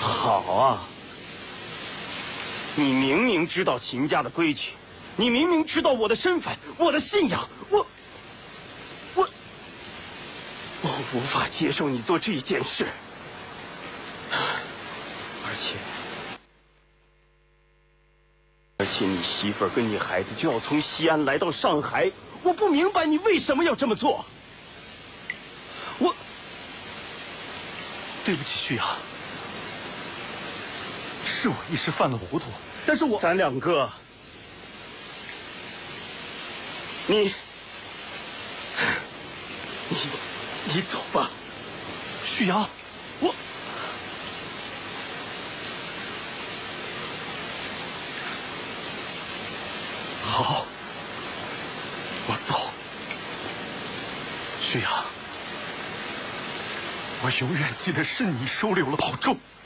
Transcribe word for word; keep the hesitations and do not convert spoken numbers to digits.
好啊，你明明知道秦家的规矩，你明明知道我的身份，我的信仰，我我我无法接受你做这一件事，而且而且你媳妇儿跟你孩子就要从西安来到上海，我不明白你为什么要这么做。我对不起，旭阳。 是我一时犯了糊涂，但是我三两个，你你你走吧， 旭阳，我好，我走，旭阳，我永远记得是你收留了宝柱。